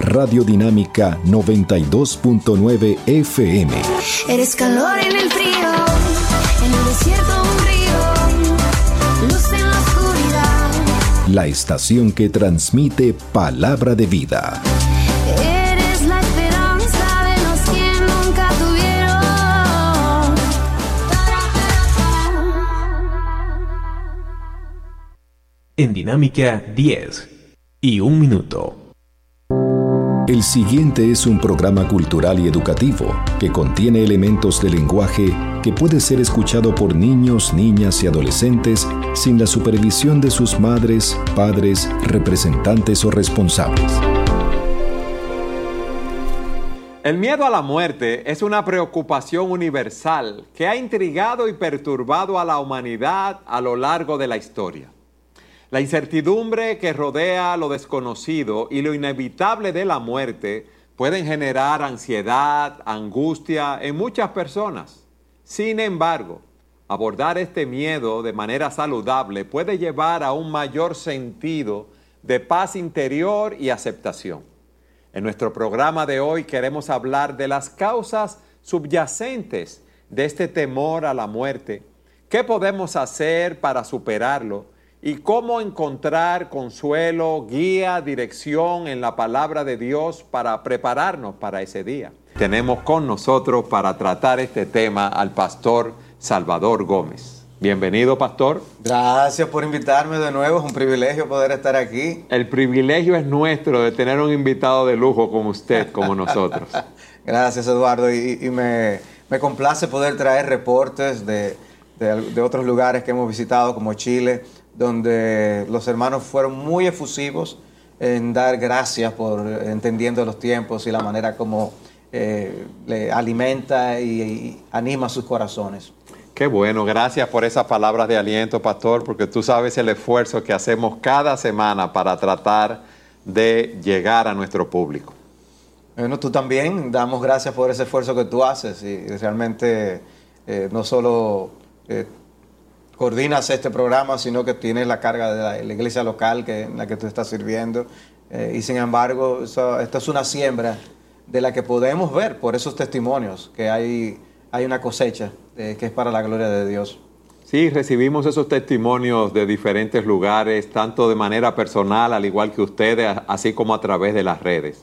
Radio Dinámica 92.9 FM. Eres calor en el frío, en el desierto un río, luz en la oscuridad. La estación que transmite palabra de vida. Eres la esperanza de los que nunca tuvieron. En Dinámica 10 y 1 minuto. El siguiente es un programa cultural y educativo que contiene elementos de lenguaje que puede ser escuchado por niños, niñas y adolescentes sin la supervisión de sus madres, padres, representantes o responsables. El miedo a la muerte es una preocupación universal que ha intrigado y perturbado a la humanidad a lo largo de la historia. La incertidumbre que rodea lo desconocido y lo inevitable de la muerte pueden generar ansiedad, angustia en muchas personas. Sin embargo, abordar este miedo de manera saludable puede llevar a un mayor sentido de paz interior y aceptación. En nuestro programa de hoy queremos hablar de las causas subyacentes de este temor a la muerte, qué podemos hacer para superarlo y cómo encontrar consuelo, guía, dirección en la palabra de Dios para prepararnos para ese día. Tenemos con nosotros para tratar este tema al pastor Salvador Gómez. Bienvenido, pastor. Gracias por invitarme de nuevo, es un privilegio poder estar aquí. El privilegio es nuestro de tener un invitado de lujo como usted, como nosotros. Gracias, Eduardo, y me complace poder traer reportes de otros lugares que hemos visitado, como Chile, donde los hermanos fueron muy efusivos en dar gracias por entendiendo los tiempos y la manera como le alimenta y anima sus corazones. Qué bueno, gracias por esas palabras de aliento, pastor, porque tú sabes el esfuerzo que hacemos cada semana para tratar de llegar a nuestro público. Bueno, tú también, damos gracias por ese esfuerzo que tú haces y realmente no solo coordinas este programa, sino que tienes la carga de la iglesia local en la que tú estás sirviendo. Y sin embargo, esto es una siembra de la que podemos ver por esos testimonios que hay una cosecha que es para la gloria de Dios. Sí, recibimos esos testimonios de diferentes lugares, tanto de manera personal, al igual que ustedes, así como a través de las redes.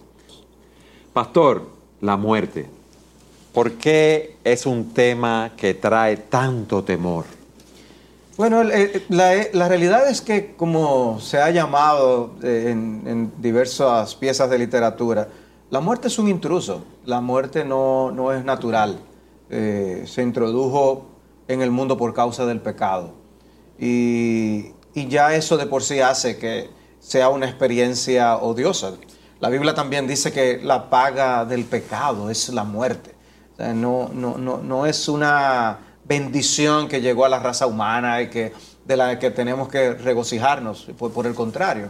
Pastor, la muerte, ¿por qué es un tema que trae tanto temor? Bueno, la realidad es que, como se ha llamado en diversas piezas de literatura, la muerte es un intruso. La muerte no es natural. Se introdujo en el mundo por causa del pecado. Y ya eso de por sí hace que sea una experiencia odiosa. La Biblia también dice que la paga del pecado es la muerte. O sea, no es una bendición que llegó a la raza humana y de la que tenemos que regocijarnos, por el contrario.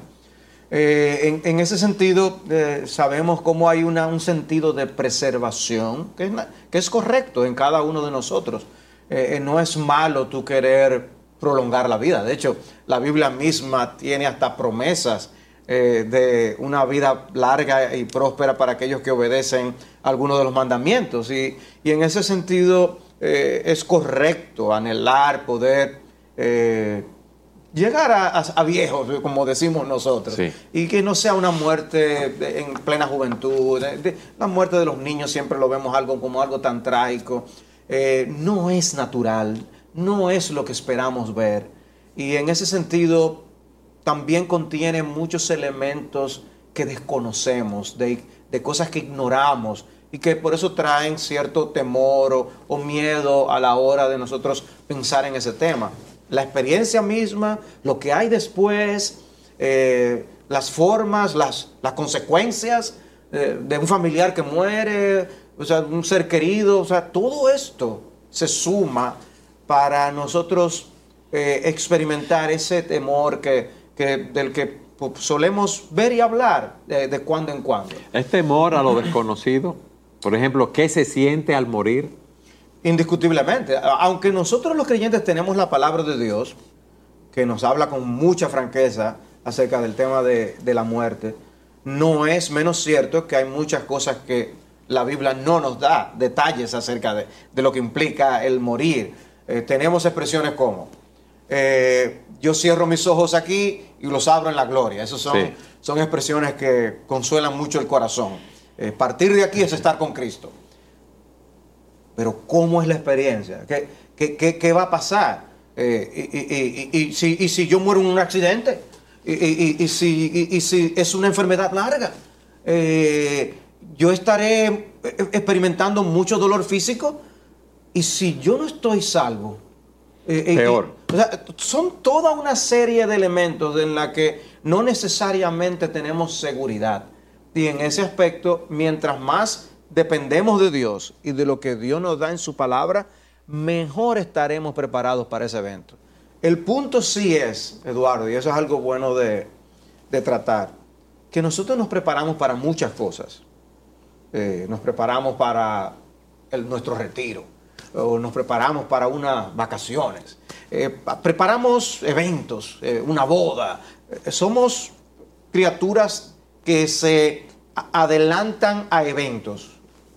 En ese sentido, sabemos cómo hay un sentido de preservación que es correcto en cada uno de nosotros. No es malo tú querer prolongar la vida. De hecho, la Biblia misma tiene hasta promesas de una vida larga y próspera para aquellos que obedecen algunos de los mandamientos. Y en ese sentido, es correcto anhelar poder llegar a viejos, como decimos nosotros, sí. Y que no sea una muerte en plena juventud. La muerte de los niños siempre lo vemos como algo tan trágico. No es natural, no es lo que esperamos ver. Y en ese sentido también contiene muchos elementos que desconocemos, de cosas que ignoramos, y que por eso traen cierto temor o miedo a la hora de nosotros pensar en ese tema. La experiencia misma, lo que hay después, las formas, las consecuencias de un familiar que muere, o sea, un ser querido, o sea, todo esto se suma para nosotros experimentar ese temor del que solemos ver y hablar de cuando en cuando. ¿Es temor a lo desconocido? Por ejemplo, ¿qué se siente al morir? Indiscutiblemente. Aunque nosotros los creyentes tenemos la palabra de Dios, que nos habla con mucha franqueza acerca del tema de la muerte, no es menos cierto que hay muchas cosas que la Biblia no nos da detalles acerca de lo que implica el morir. Tenemos expresiones como, yo cierro mis ojos aquí y los abro en la gloria. Esas son expresiones que consuelan mucho el corazón. Partir de aquí es estar con Cristo. Pero ¿cómo es la experiencia? ¿Qué va a pasar? Y si yo muero en un accidente, y si es una enfermedad larga, yo estaré experimentando mucho dolor físico, y si yo no estoy salvo, peor. O sea, son toda una serie de elementos en la que no necesariamente tenemos seguridad. Y en ese aspecto, mientras más dependemos de Dios y de lo que Dios nos da en su palabra, mejor estaremos preparados para ese evento. El punto sí es, Eduardo, y eso es algo bueno de tratar, que nosotros nos preparamos para muchas cosas. Nos preparamos para nuestro retiro, o nos preparamos para unas vacaciones, preparamos eventos, una boda. Somos criaturas que se adelantan a eventos,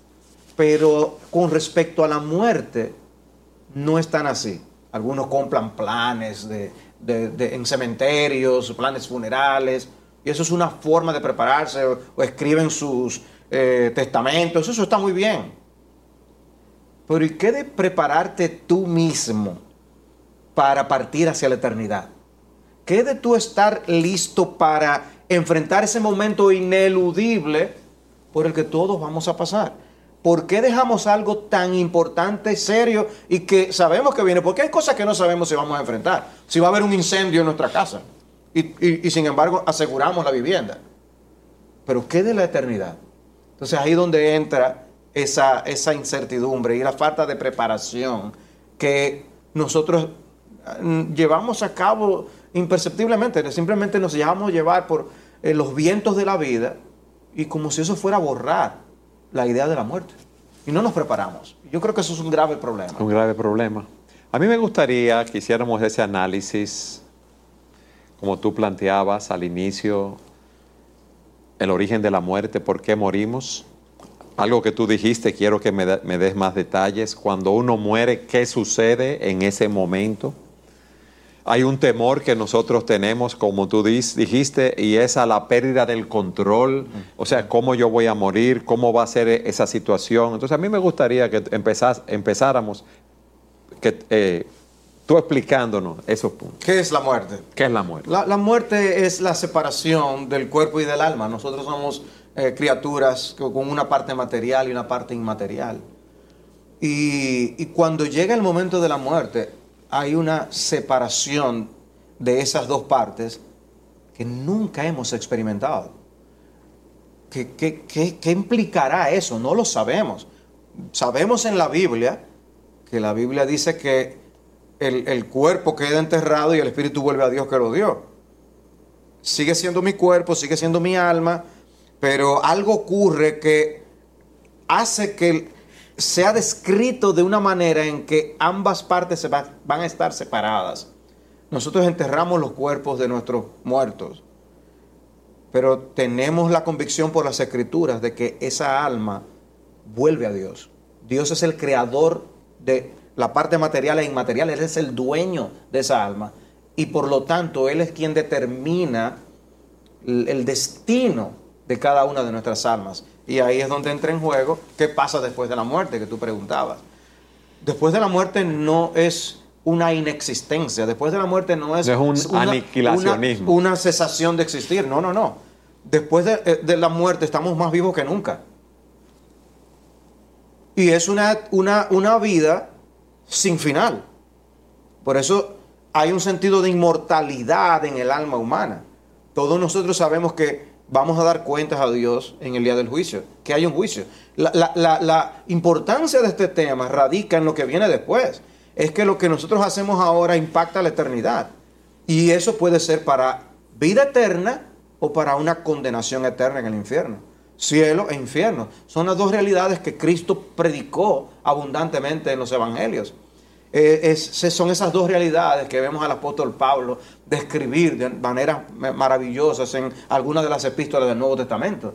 pero con respecto a la muerte no es tan así. Algunos compran planes en cementerios, planes funerales, y eso es una forma de prepararse, o escriben sus testamentos. Eso está muy bien. Pero ¿y qué de prepararte tú mismo para partir hacia la eternidad? ¿Qué de tú estar listo para enfrentar ese momento ineludible por el que todos vamos a pasar? ¿Por qué dejamos algo tan importante, serio, y que sabemos que viene? Porque hay cosas que no sabemos si vamos a enfrentar. Si va a haber un incendio en nuestra casa y sin embargo aseguramos la vivienda. Pero ¿qué de la eternidad? Entonces ahí es donde entra esa incertidumbre y la falta de preparación que nosotros llevamos a cabo imperceptiblemente. Simplemente nos dejamos llevar por los vientos de la vida, y como si eso fuera a borrar la idea de la muerte. Y no nos preparamos. Yo creo que eso es un grave problema. Un grave problema. A mí me gustaría que hiciéramos ese análisis, como tú planteabas al inicio, el origen de la muerte, por qué morimos. Algo que tú dijiste, quiero que me des más detalles. Cuando uno muere, ¿qué sucede en ese momento? Hay un temor que nosotros tenemos, como tú dijiste, y es a la pérdida del control. O sea, cómo yo voy a morir, cómo va a ser esa situación. Entonces, a mí me gustaría que empezáramos tú explicándonos esos puntos. ¿Qué es la muerte? ¿Qué es la muerte? La muerte es la separación del cuerpo y del alma. Nosotros somos criaturas con una parte material y una parte inmaterial. Y cuando llega el momento de la muerte, hay una separación de esas dos partes que nunca hemos experimentado. ¿Qué implicará eso? No lo sabemos. Sabemos en la Biblia que la Biblia dice que el cuerpo queda enterrado y el espíritu vuelve a Dios que lo dio. Sigue siendo mi cuerpo, sigue siendo mi alma, pero algo ocurre que hace que sea descrito de una manera en que ambas partes van a estar separadas. Nosotros enterramos los cuerpos de nuestros muertos, pero tenemos la convicción por las Escrituras de que esa alma vuelve a Dios. Dios es el creador de la parte material e inmaterial. Él es el dueño de esa alma, y por lo tanto Él es quien determina el destino de cada una de nuestras almas. Y ahí es donde entra en juego qué pasa después de la muerte, que tú preguntabas. Después de la muerte no es una inexistencia. Después de la muerte no es un aniquilacionismo. Una cesación de existir. No. Después de la muerte estamos más vivos que nunca. Y es una vida sin final. Por eso hay un sentido de inmortalidad en el alma humana. Todos nosotros sabemos que vamos a dar cuentas a Dios en el día del juicio, que hay un juicio. La importancia de este tema radica en lo que viene después. Es que lo que nosotros hacemos ahora impacta la eternidad. Y eso puede ser para vida eterna o para una condenación eterna en el infierno. Cielo e infierno. Son las dos realidades que Cristo predicó abundantemente en los evangelios. Son esas dos realidades que vemos al apóstol Pablo describir de maneras maravillosas en algunas de las epístolas del Nuevo Testamento.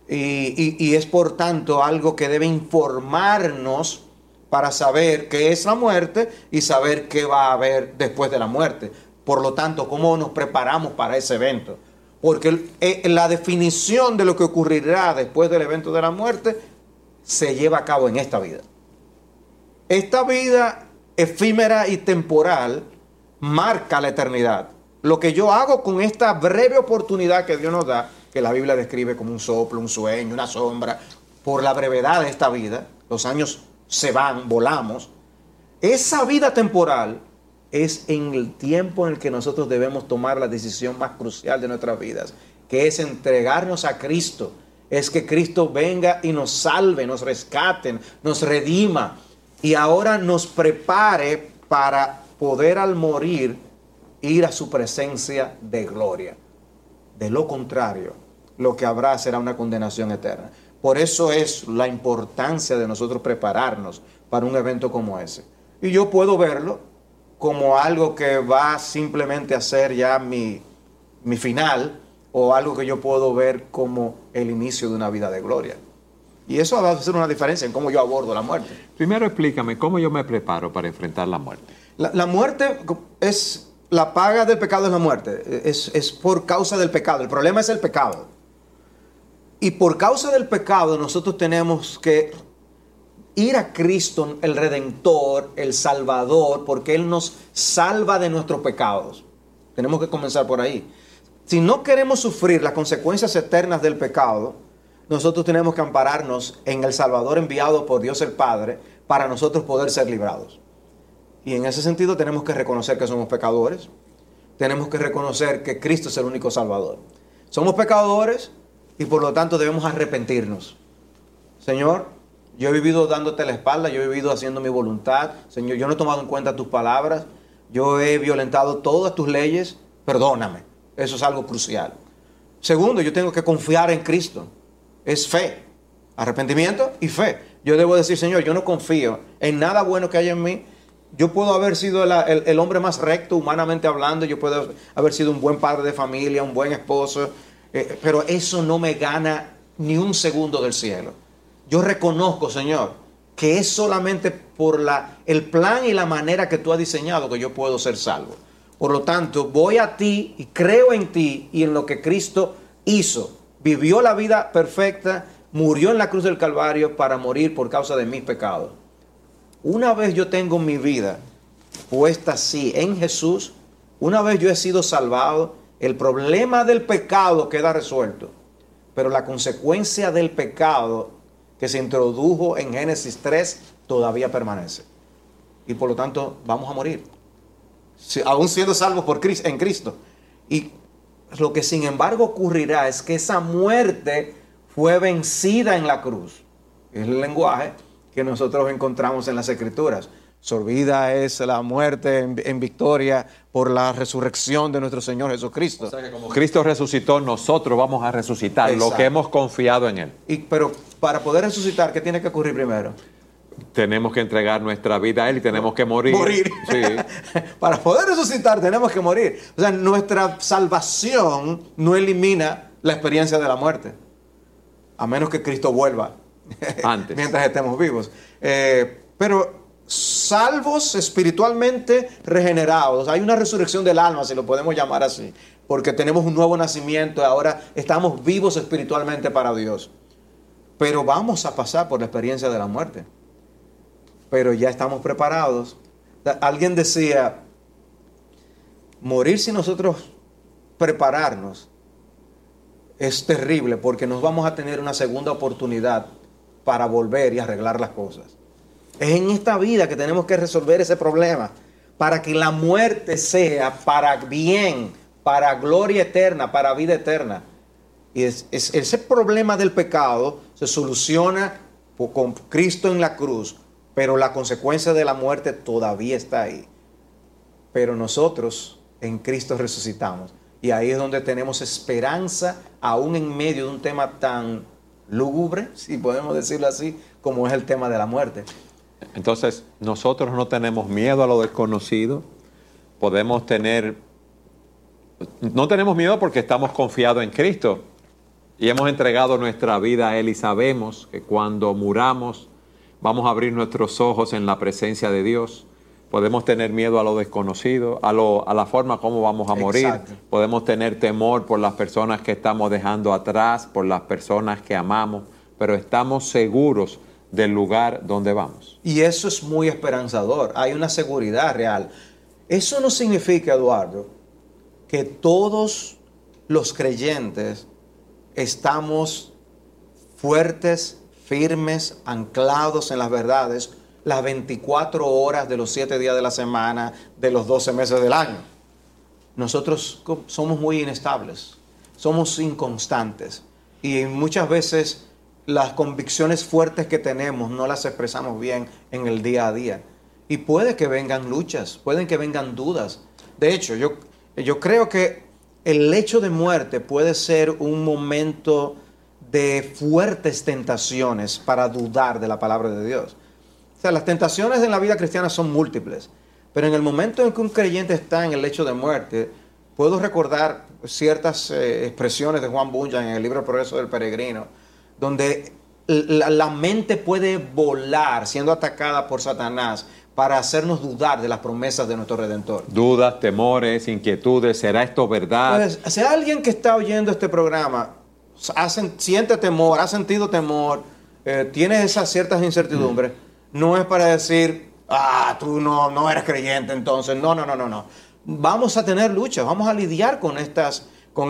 Y es por tanto algo que debe informarnos para saber qué es la muerte y saber qué va a haber después de la muerte. Por lo tanto, cómo nos preparamos para ese evento. Porque la definición de lo que ocurrirá después del evento de la muerte se lleva a cabo en esta vida. Esta vida efímera y temporal marca la eternidad. Lo que yo hago con esta breve oportunidad que Dios nos da, que la Biblia describe como un soplo, un sueño, una sombra, por la brevedad de esta vida, los años se van, volamos. Esa vida temporal es en el tiempo en el que nosotros debemos tomar la decisión más crucial de nuestras vidas, que es entregarnos a Cristo. Es que Cristo venga y nos salve, nos rescate, nos redima y ahora nos prepare para poder al morir ir a su presencia de gloria. De lo contrario, lo que habrá será una condenación eterna. Por eso es la importancia de nosotros prepararnos para un evento como ese. Y yo puedo verlo como algo que va simplemente a ser ya mi final, o algo que yo puedo ver como el inicio de una vida de gloria. Y eso va a hacer una diferencia en cómo yo abordo la muerte. Primero explícame cómo yo me preparo para enfrentar la muerte. La muerte es... La paga del pecado es la muerte. Es por causa del pecado. El problema es el pecado. Y por causa del pecado nosotros tenemos que ir a Cristo, el Redentor, el Salvador, porque Él nos salva de nuestros pecados. Tenemos que comenzar por ahí. Si no queremos sufrir las consecuencias eternas del pecado, nosotros tenemos que ampararnos en el Salvador enviado por Dios el Padre para nosotros poder ser librados. Y en ese sentido tenemos que reconocer que somos pecadores. Tenemos que reconocer que Cristo es el único Salvador. Somos pecadores y por lo tanto debemos arrepentirnos. Señor, yo he vivido dándote la espalda, yo he vivido haciendo mi voluntad. Señor, yo no he tomado en cuenta tus palabras. Yo he violentado todas tus leyes. Perdóname. Eso es algo crucial. Segundo, yo tengo que confiar en Cristo. Es fe. Arrepentimiento y fe. Yo debo decir, Señor, yo no confío en nada bueno que haya en mí. Yo puedo haber sido el hombre más recto, humanamente hablando. Yo puedo haber sido un buen padre de familia, un buen esposo. Pero eso no me gana ni un segundo del cielo. Yo reconozco, Señor, que es solamente por el plan y la manera que tú has diseñado que yo puedo ser salvo. Por lo tanto, voy a ti y creo en ti y en lo que Cristo hizo. Vivió la vida perfecta, murió en la cruz del Calvario para morir por causa de mis pecados. Una vez yo tengo mi vida puesta así en Jesús, una vez yo he sido salvado, el problema del pecado queda resuelto. Pero la consecuencia del pecado que se introdujo en Génesis 3 todavía permanece. Y por lo tanto vamos a morir. Aún siendo salvos en Cristo. Y lo que sin embargo ocurrirá es que esa muerte fue vencida en la cruz. Es el lenguaje que nosotros encontramos en las Escrituras. Sorbida es la muerte en victoria por la resurrección de nuestro Señor Jesucristo. O sea que como Cristo resucitó, nosotros vamos a resucitar. Exacto. Lo que hemos confiado en Él. Pero para poder resucitar, ¿qué tiene que ocurrir primero? Tenemos que entregar nuestra vida a Él y tenemos que morir. Sí. Para poder resucitar tenemos que morir. O sea, nuestra salvación no elimina la experiencia de la muerte. A menos que Cristo vuelva antes. Mientras estemos vivos. Pero salvos espiritualmente regenerados. Hay una resurrección del alma, si lo podemos llamar así. Porque tenemos un nuevo nacimiento. Ahora estamos vivos espiritualmente para Dios. Pero vamos a pasar por la experiencia de la muerte. Pero ya estamos preparados. Alguien decía, morir sin nosotros prepararnos es terrible porque nos vamos a tener una segunda oportunidad para volver y arreglar las cosas. Es en esta vida que tenemos que resolver ese problema para que la muerte sea para bien, para gloria eterna, para vida eterna. Y ese problema del pecado se soluciona con Cristo en la cruz. Pero la consecuencia de la muerte todavía está ahí. Pero nosotros en Cristo resucitamos. Y ahí es donde tenemos esperanza, aún en medio de un tema tan lúgubre, si podemos decirlo así, como es el tema de la muerte. Entonces, nosotros no tenemos miedo a lo desconocido. No tenemos miedo porque estamos confiados en Cristo y hemos entregado nuestra vida a Él y sabemos que cuando muramos vamos a abrir nuestros ojos en la presencia de Dios. Podemos tener miedo a lo desconocido, a la forma como vamos a morir. Exacto. Podemos tener temor por las personas que estamos dejando atrás, por las personas que amamos, pero estamos seguros del lugar donde vamos. Y eso es muy esperanzador. Hay una seguridad real. Eso no significa, Eduardo, que todos los creyentes estamos fuertes, firmes, anclados en las verdades las 24 horas de los 7 días de la semana, de los 12 meses del año. Nosotros somos muy inestables, somos inconstantes y muchas veces las convicciones fuertes que tenemos no las expresamos bien en el día a día. Y puede que vengan luchas, pueden que vengan dudas. De hecho, yo creo que el hecho de muerte puede ser un momento de fuertes tentaciones para dudar de la palabra de Dios. O sea, las tentaciones en la vida cristiana son múltiples, pero en el momento en que un creyente está en el lecho de muerte, puedo recordar ciertas expresiones de Juan Bunyan en el libro El Progreso del Peregrino, donde la mente puede volar siendo atacada por Satanás para hacernos dudar de las promesas de nuestro Redentor. Dudas, temores, inquietudes, ¿será esto verdad? Pues, si alguien que está oyendo este programa siente temor, ha sentido temor, tiene esas ciertas incertidumbres, no es para decir, tú no eres creyente entonces. No. Vamos a tener luchas, vamos a lidiar con estas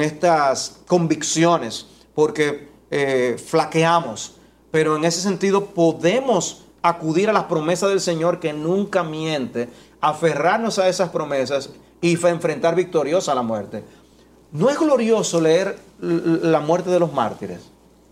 convicciones, porque flaqueamos. Pero en ese sentido podemos acudir a las promesas del Señor que nunca miente, aferrarnos a esas promesas y enfrentar victoriosa la muerte. ¿No es glorioso leer la muerte de los mártires?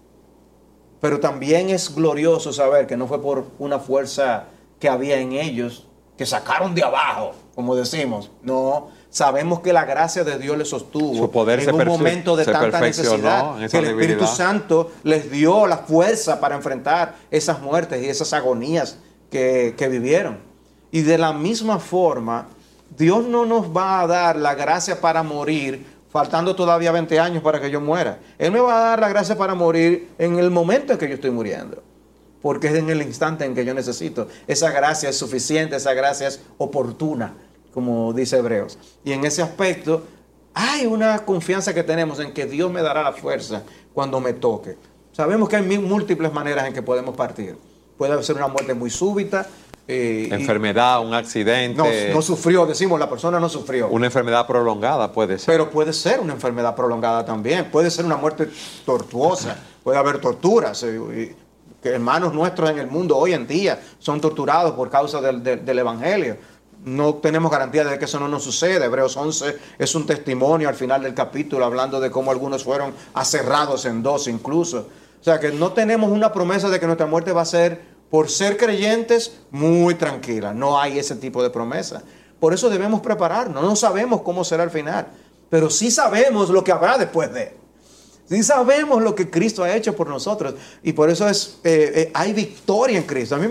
Pero también es glorioso saber que no fue por una fuerza que había en ellos, que sacaron de abajo, como decimos. No, sabemos que la gracia de Dios les sostuvo Su poder en un momento de tanta necesidad, que el Espíritu Santo les dio la fuerza para enfrentar esas muertes y esas agonías que vivieron. Y de la misma forma, Dios no nos va a dar la gracia para morir faltando todavía 20 años para que yo muera. Él me va a dar la gracia para morir en el momento en que yo estoy muriendo, porque es en el instante en que yo necesito. Esa gracia es suficiente, esa gracia es oportuna, como dice Hebreos. Y en ese aspecto hay una confianza que tenemos en que Dios me dará la fuerza cuando me toque. Sabemos que hay múltiples maneras en que podemos partir. Puede ser una muerte muy súbita. Enfermedad, un accidente. No sufrió, decimos, la persona no sufrió. Una enfermedad prolongada puede ser. Pero puede ser una enfermedad prolongada también. Puede ser una muerte tortuosa. Puede haber torturas. Que hermanos nuestros en el mundo hoy en día son torturados por causa del Evangelio. No tenemos garantía de que eso no nos sucede. Hebreos 11 es un testimonio al final del capítulo hablando de cómo algunos fueron aserrados en 2 incluso. O sea que no tenemos una promesa de que nuestra muerte va a ser, por ser creyentes, muy tranquila. No hay ese tipo de promesa. Por eso debemos prepararnos. No sabemos cómo será el final, pero sí sabemos lo que habrá después de. Sí sabemos lo que Cristo ha hecho por nosotros. Y por eso hay victoria en Cristo. A mí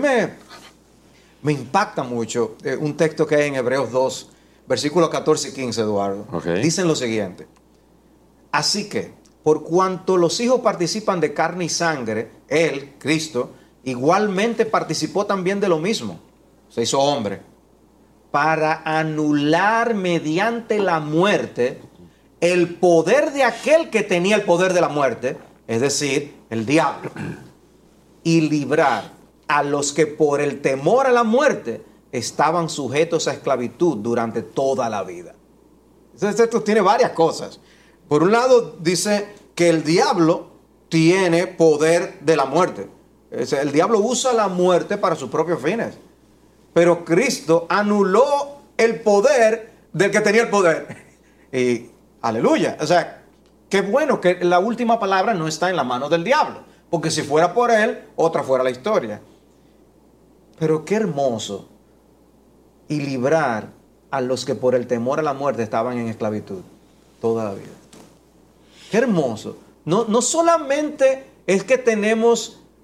me impacta mucho un texto que hay en Hebreos 2, versículos 14 y 15, Eduardo. Okay. Dicen lo siguiente: así que, por cuanto los hijos participan de carne y sangre, Él, Cristo, igualmente participó también de lo mismo, se hizo hombre, para anular mediante la muerte el poder de aquel que tenía el poder de la muerte, es decir, el diablo, y librar a los que por el temor a la muerte estaban sujetos a esclavitud durante toda la vida. Entonces esto tiene varias cosas. Por un lado dice que el diablo tiene poder de la muerte. El diablo usa la muerte para sus propios fines. Pero Cristo anuló el poder del que tenía el poder. Y aleluya. O sea, qué bueno que la última palabra no está en la mano del diablo. Porque si fuera por él, otra fuera la historia. Pero qué hermoso. Y librar a los que por el temor a la muerte estaban en esclavitud toda la vida. Qué hermoso. No solamente es que tenemos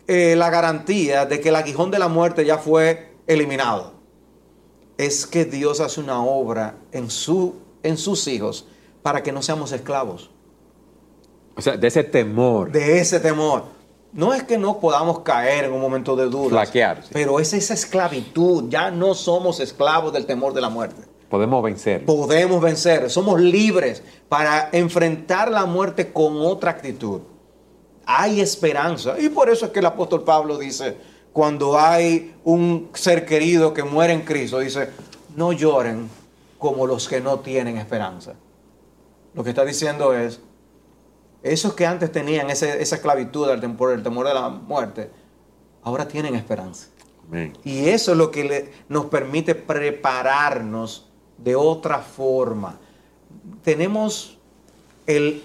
la garantía de que el aguijón de la muerte ya fue eliminado. Es que Dios hace una obra en sus hijos para que no seamos esclavos. O sea, de ese temor. De ese temor. No es que no podamos caer en un momento de duda. Flaquear, sí. Pero es esa esclavitud. Ya no somos esclavos del temor de la muerte. Podemos vencer. Podemos vencer. Somos libres para enfrentar la muerte con otra actitud. Hay esperanza. Y por eso es que el apóstol Pablo dice, cuando hay un ser querido que muere en Cristo, dice, no lloren como los que no tienen esperanza. Lo que está diciendo es, esos que antes tenían esa esclavitud por el temor de la muerte, ahora tienen esperanza. Amén. Y eso es lo que nos permite prepararnos de otra forma. Tenemos el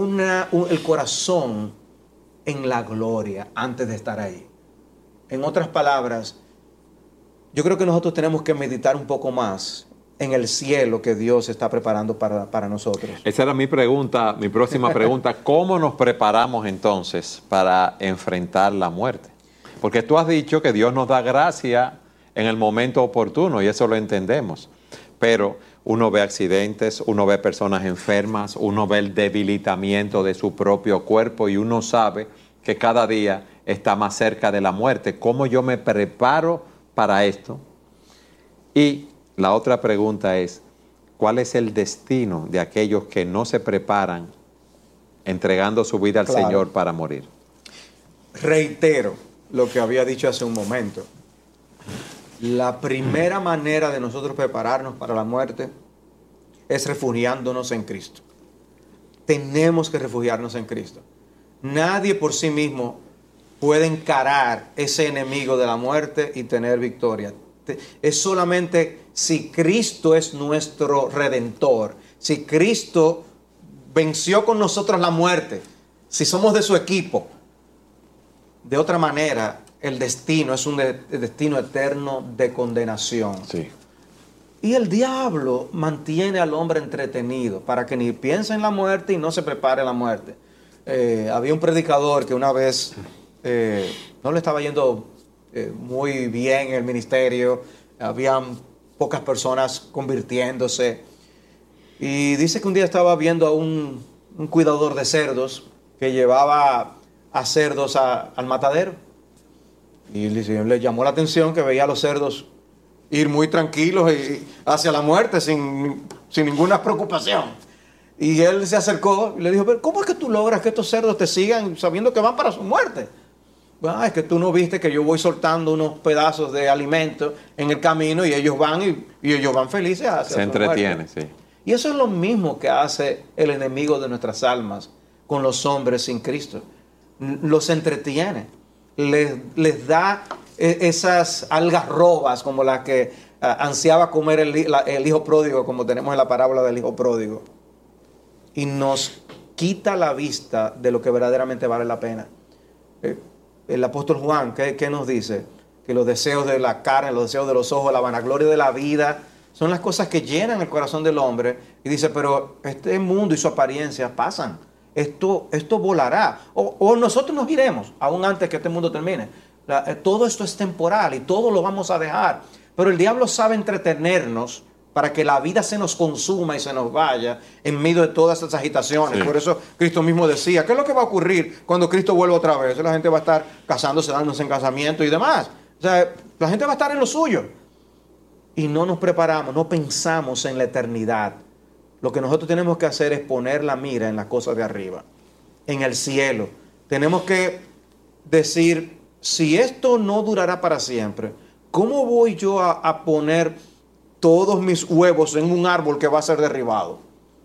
corazón en la gloria antes de estar ahí. En otras palabras, yo creo que nosotros tenemos que meditar un poco más en el cielo que Dios está preparando para nosotros. Esa era mi pregunta, mi próxima pregunta. ¿Cómo nos preparamos entonces para enfrentar la muerte? Porque tú has dicho que Dios nos da gracia en el momento oportuno y eso lo entendemos. Pero uno ve accidentes, uno ve personas enfermas, uno ve el debilitamiento de su propio cuerpo y uno sabe que cada día está más cerca de la muerte. ¿Cómo yo me preparo para esto? Y la otra pregunta es, ¿cuál es el destino de aquellos que no se preparan entregando su vida al Señor para morir? Reitero lo que había dicho hace un momento. La primera manera de nosotros prepararnos para la muerte es refugiándonos en Cristo. Tenemos que refugiarnos en Cristo. Nadie por sí mismo puede encarar ese enemigo de la muerte y tener victoria. Es solamente si Cristo es nuestro Redentor, si Cristo venció con nosotros la muerte, si somos de su equipo. De otra manera, el destino es un destino eterno de condenación. Sí. Y el diablo mantiene al hombre entretenido para que ni piense en la muerte y no se prepare a la muerte. Había un predicador que una vez no le estaba yendo muy bien en el ministerio, habían pocas personas convirtiéndose. Y dice que un día estaba viendo a un cuidador de cerdos que llevaba a cerdos al matadero. Y le llamó la atención que veía a los cerdos ir muy tranquilos y hacia la muerte sin ninguna preocupación. Y él se acercó y le dijo, pero ¿cómo es que tú logras que estos cerdos te sigan sabiendo que van para su muerte? Bueno, es que tú no viste que yo voy soltando unos pedazos de alimento en el camino y ellos van y ellos van felices hacia su muerte. Se entretiene, sí. Y eso es lo mismo que hace el enemigo de nuestras almas con los hombres sin Cristo. Los entretiene, les da esas algarrobas como las que ansiaba comer el hijo pródigo, como tenemos en la parábola del hijo pródigo, y nos quita la vista de lo que verdaderamente vale la pena. El apóstol Juan, ¿qué nos dice? Que los deseos de la carne, los deseos de los ojos, la vanagloria de la vida, son las cosas que llenan el corazón del hombre. Y dice, pero este mundo y su apariencia pasan. Esto volará. O nosotros nos iremos, aún antes que este mundo termine. Todo esto es temporal y todo lo vamos a dejar. Pero el diablo sabe entretenernos para que la vida se nos consuma y se nos vaya en medio de todas estas agitaciones. Sí. Por eso Cristo mismo decía, ¿qué es lo que va a ocurrir cuando Cristo vuelva otra vez? La gente va a estar casándose, dándose en casamiento y demás. O sea, la gente va a estar en lo suyo. Y no nos preparamos, no pensamos en la eternidad. Lo que nosotros tenemos que hacer es poner la mira en las cosas de arriba, en el cielo. Tenemos que decir, si esto no durará para siempre, ¿cómo voy yo a poner todos mis huevos en un árbol que va a ser derribado?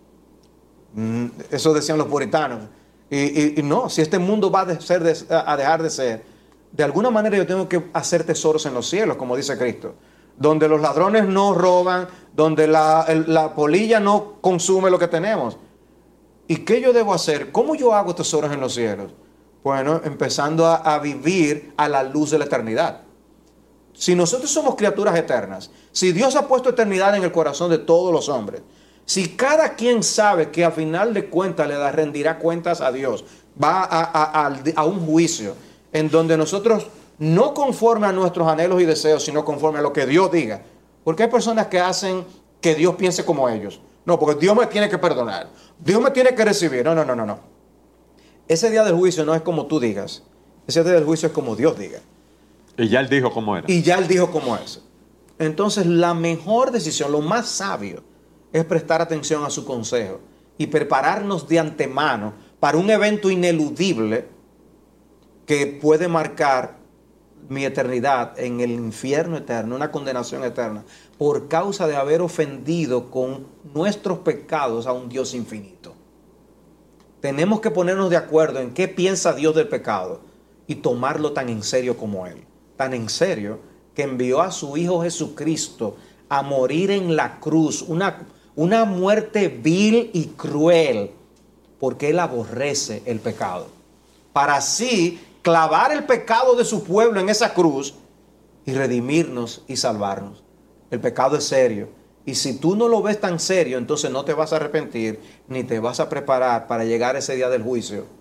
Eso decían los puritanos. Y no, si este mundo va a dejar de ser, de alguna manera yo tengo que hacer tesoros en los cielos, como dice Cristo, donde los ladrones no roban, donde la polilla no consume lo que tenemos. ¿Y qué yo debo hacer? ¿Cómo yo hago tesoros en los cielos? Bueno, empezando a vivir a la luz de la eternidad. Si nosotros somos criaturas eternas, si Dios ha puesto eternidad en el corazón de todos los hombres, si cada quien sabe que a final de cuentas le rendirá cuentas a Dios, va a un juicio, en donde nosotros, no conforme a nuestros anhelos y deseos, sino conforme a lo que Dios diga. Porque hay personas que hacen que Dios piense como ellos. No, porque Dios me tiene que perdonar. Dios me tiene que recibir. No. Ese día del juicio no es como tú digas. Ese día del juicio es como Dios diga. Y ya Él dijo cómo era. Y ya Él dijo cómo es. Entonces, la mejor decisión, lo más sabio, es prestar atención a su consejo y prepararnos de antemano para un evento ineludible que puede marcar mi eternidad en el infierno eterno, una condenación eterna, por causa de haber ofendido con nuestros pecados a un Dios infinito. Tenemos que ponernos de acuerdo en qué piensa Dios del pecado y tomarlo tan en serio como Él. Tan en serio que envió a su Hijo Jesucristo a morir en la cruz, una muerte vil y cruel, porque Él aborrece el pecado. Para así clavar el pecado de su pueblo en esa cruz y redimirnos y salvarnos. El pecado es serio. Y si tú no lo ves tan serio, entonces no te vas a arrepentir ni te vas a preparar para llegar ese día del juicio